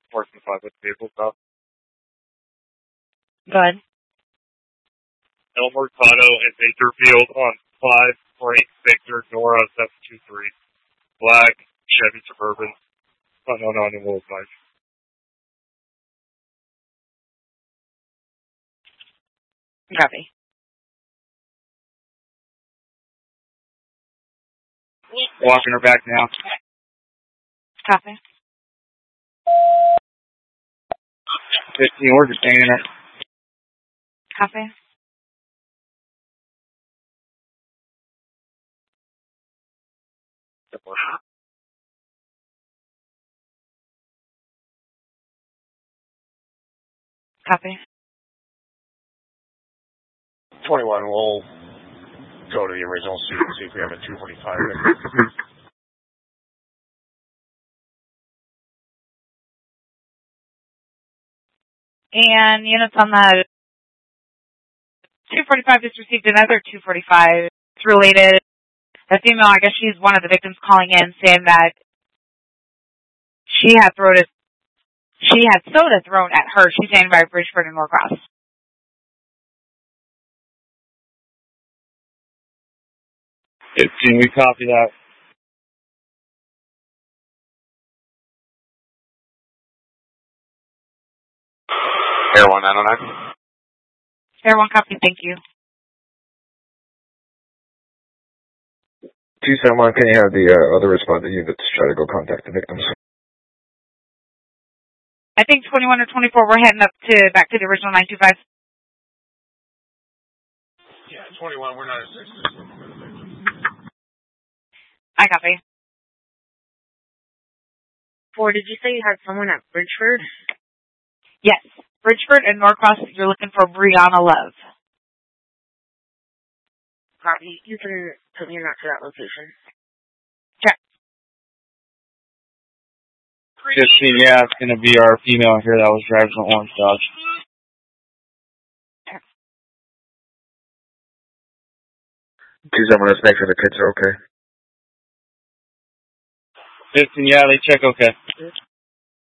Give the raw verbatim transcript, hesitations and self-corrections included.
Portsmouth five with vehicle stop. Go ahead. El Mercado and Bakerfield on five Frank Victor Nora seven two three. Black Chevy Suburban. Unknown animal five. Copy. Walking her back now. Copy. fifteen, we're detaining her. Copy. Copy. twenty-one, we'll go to the original suit and see if we have a two forty-five. And units on the two forty-five just received another two forty-five. It's related. A female, I guess she's one of the victims calling in saying that she had thrown a, she had soda thrown at her. She's standing by Bridgeford and Norcross. fifteen, we copy that. Air one nine oh nine. Air one copy, thank you. two seven one, can you have the uh, other responding units try to go contact the victims? I think twenty-one or twenty-four, we're heading up to back to the original nine two five. Yeah, twenty-one, we're not at six. I copy. Four, did you say you had someone at Bridgeford? Yes. Bridgeford and Norcross, you're looking for Brianna Love. Copy. You can put me not to that location. Check. fifteen, yeah, it's going to be our female here that was driving the orange Dodge. two seven one, let's make sure the kids are okay. fifteen, yeah, they check okay.